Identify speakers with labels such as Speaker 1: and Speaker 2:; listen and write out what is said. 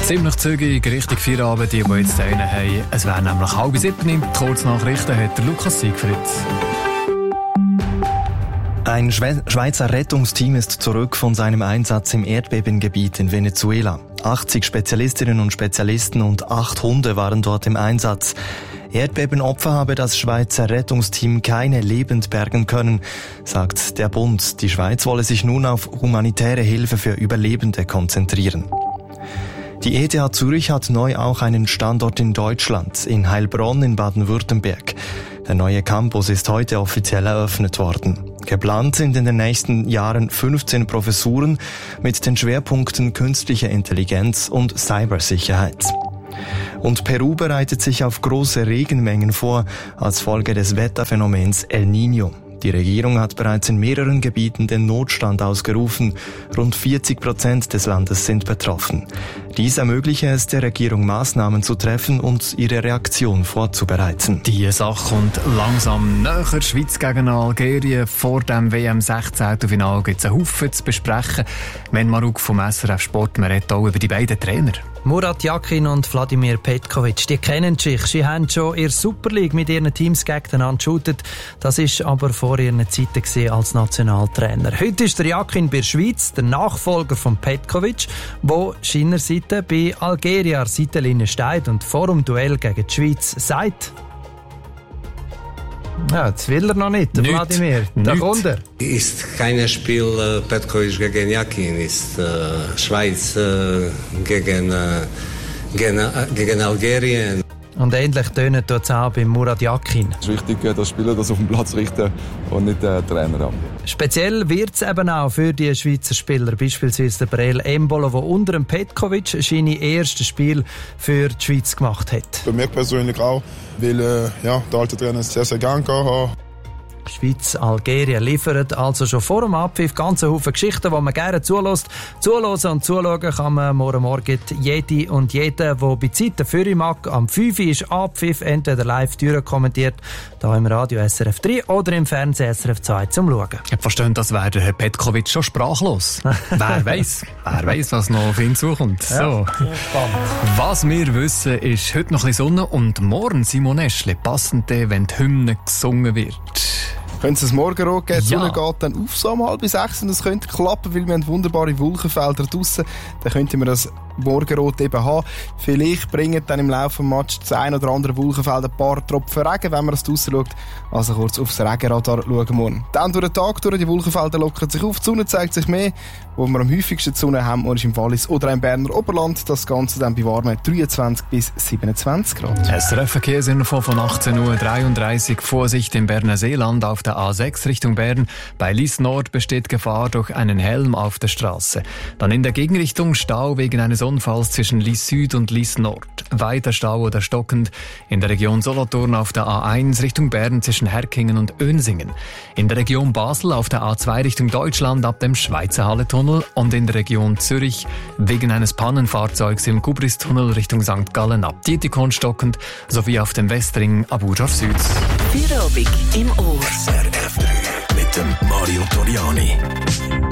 Speaker 1: Ziemlich zügig, richtig Feierabend, die jetzt einen haben. Es wäre nämlich 6:30. Kurznachrichten hat der Lukas Siegfried.
Speaker 2: Ein Schweizer Rettungsteam ist zurück von seinem Einsatz im Erdbebengebiet in Venezuela. 80 Spezialistinnen und Spezialisten und 8 Hunde waren dort im Einsatz. Erdbebenopfer habe das Schweizer Rettungsteam keine lebend bergen können, sagt der Bund. Die Schweiz wolle sich nun auf humanitäre Hilfe für Überlebende konzentrieren. Die ETH Zürich hat neu auch einen Standort in Deutschland, in Heilbronn in Baden-Württemberg. Der neue Campus ist heute offiziell eröffnet worden. Geplant sind in den nächsten Jahren 15 Professuren mit den Schwerpunkten künstliche Intelligenz und Cybersicherheit. Und Peru bereitet sich auf große Regenmengen vor als Folge des Wetterphänomens El Niño. Die Regierung hat bereits in mehreren Gebieten den Notstand ausgerufen. Rund 40% des Landes sind betroffen. Dies ermögliche es der Regierung, Maßnahmen zu treffen und ihre Reaktion vorzubereiten.
Speaker 1: Die Sache kommt langsam näher. Schweiz gegen Algerien. Vor dem WM-16-Final gibt es einen Haufen zu besprechen. Wenn Maruk vom SRF Sport, man redet auch über die beiden Trainer.
Speaker 3: Murat Yakin und Vladimir Petkovic, die kennen sich. Sie haben schon in der Super League mit ihren Teams gegeneinander geshootet. Das ist aber vor ihren Zeiten als Nationaltrainer. Heute ist der Yakin bei der Schweiz, der Nachfolger von Petkovic, der seiner Seite bei Algeria Seitenlinie steht und vor dem Duell gegen die Schweiz sagt: Ja, das will er noch nicht, der Vladimir. Da kommt er.
Speaker 4: Ist kein Spiel Petkovic gegen Yakin, ist Schweiz gegen Algerien.
Speaker 3: Und ähnlich tönt es auch bei Murat Yakin.
Speaker 5: Es ist wichtig, dass Spieler das auf den Platz richten und nicht der Trainer haben.
Speaker 3: Speziell wird es eben auch für die Schweizer Spieler, beispielsweise der Breel Embolo, der unter dem Petkovic seine erste Spiel für die Schweiz gemacht hat.
Speaker 6: Für mich persönlich auch, weil der alte Trainer sehr, sehr gerne hat.
Speaker 3: Schweiz-Algerien liefert also schon vor dem Abpfiff ganze Haufen Geschichten, die man gerne zulässt. Zuhören und zuschauen kann man morgen jede und jeder, der bei Zeiten für mag. Am 5 Uhr ist Abpfiff, entweder live kommentiert, hier im Radio SRF 3 oder im Fernsehen SRF 2 zum Schauen.
Speaker 1: Ich verstehe, das wäre der Herr Petkovic schon sprachlos. Wer weiss, was noch auf ihn zukommt.
Speaker 3: Ja,
Speaker 1: so. Was wir wissen, ist heute noch ein bisschen Sonne und morgen, Simon Eschle, passend, wenn die Hymne gesungen wird.
Speaker 7: Könnte es ein Morgenrot geben? Die Sonne geht dann auf so um 5:30 und es könnte klappen, weil wir haben wunderbare Wolkenfelder draussen. Dann könnten wir das Morgenrot eben haben. Vielleicht bringen dann im Laufe des Matches das ein oder andere Wolkenfeld ein paar Tropfen Regen, wenn man das draussen schaut. Also kurz aufs Regenradar schauen morgen. Dann durch den Tag durch, die Wolkenfelder lockern sich auf, die Sonne zeigt sich mehr. Wo wir am häufigsten die Sonne haben, ist im Wallis oder im Berner Oberland. Das Ganze dann bei warmen 23 bis 27 Grad.
Speaker 1: SRF-Verkehrsinfo von 18:33 Uhr. Vorsicht im Berner Seeland auf der A6 Richtung Bern. Bei Lyss Nord besteht Gefahr durch einen Helm auf der Straße. Dann in der Gegenrichtung Stau wegen eines Unfalls zwischen Lyss Süd und Lyss Nord. Weiter Stau oder stockend in der Region Solothurn auf der A1 Richtung Bern zwischen Herkingen und Önsingen. In der Region Basel auf der A2 Richtung Deutschland ab dem Schweizer Halletunnel und in der Region Zürich wegen eines Pannenfahrzeugs im Gubristunnel Richtung St. Gallen ab Dietikon stockend sowie auf dem Westring ab Urdorf Süd.
Speaker 8: Feierabend im Ohr.
Speaker 9: SRF 3 mit dem Mario Toriani.